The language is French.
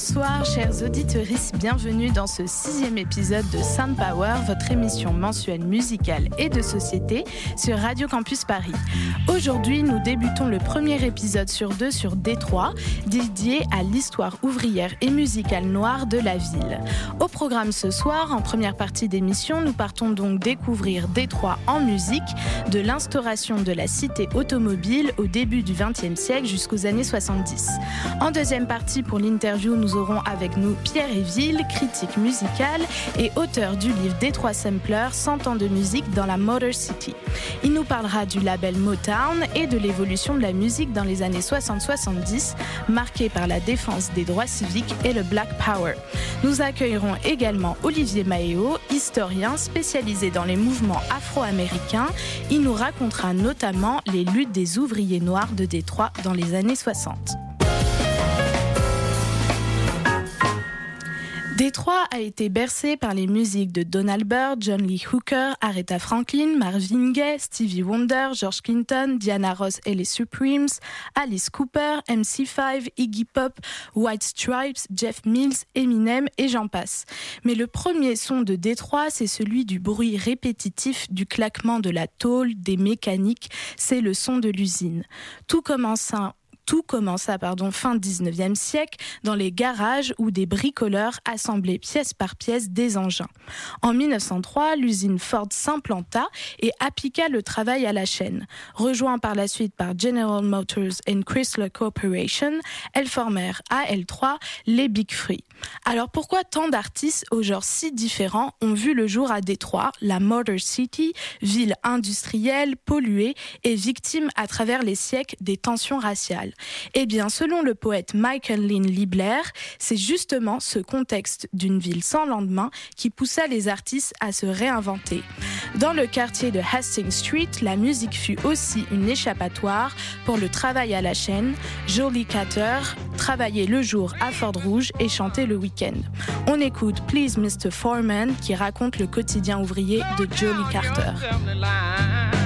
Bonsoir chers auditeurs, bienvenue dans ce 6e épisode de Sound Power, votre émission mensuelle musicale et de société sur Radio Campus Paris. Aujourd'hui, nous débutons le premier épisode sur 2 sur Détroit, dédié à l'histoire ouvrière et musicale noire de la ville. Au programme ce soir, en première partie d'émission, nous partons donc découvrir Détroit en musique, de l'instauration de la cité automobile au début du XXe siècle jusqu'aux années 70. En deuxième partie, pour l'interview, nous aurons avec nous Pierre Eville, critique musicale et auteur du livre Détroit Sampler, 100 ans de musique dans la Motor City. Il nous parlera du label Motown et de l'évolution de la musique dans les années 60-70, marquée par la défense des droits civiques et le Black Power. Nous accueillerons également Olivier Maéo, historien spécialisé dans les mouvements afro-américains. Il nous racontera notamment les luttes des ouvriers noirs de Détroit dans les années 60. Détroit a été bercé par les musiques de Donald Byrd, John Lee Hooker, Aretha Franklin, Marvin Gaye, Stevie Wonder, George Clinton, Diana Ross et les Supremes, Alice Cooper, MC5, Iggy Pop, White Stripes, Jeff Mills, Eminem et j'en passe. Mais le premier son de Détroit, c'est celui du bruit répétitif, du claquement de la tôle, des mécaniques, c'est le son de l'usine. Tout commença fin 19e siècle dans les garages où des bricoleurs assemblaient pièce par pièce des engins. En 1903, l'usine Ford s'implanta et appliqua le travail à la chaîne. Rejoint par la suite par General Motors et Chrysler Corporation, elles formèrent à L3 les Big Three. Alors pourquoi tant d'artistes aux genres si différents ont vu le jour à Détroit, la Motor City, ville industrielle, polluée et victime à travers les siècles des tensions raciales? Eh bien, selon le poète Michael Lynn Libler, c'est justement ce contexte d'une ville sans lendemain qui poussa les artistes à se réinventer. Dans le quartier de Hastings Street, la musique fut aussi une échappatoire pour le travail à la chaîne. Jolie Carter travaillait le jour à Ford Rouge et chantait le week-end. On écoute Please Mr. Foreman qui raconte le quotidien ouvrier de Jolie Carter.